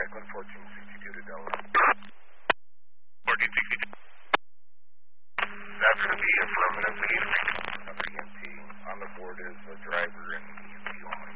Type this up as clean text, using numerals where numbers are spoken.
Cyclone 1462 to Delaware. 1462. That's going to be affirmative. We need to make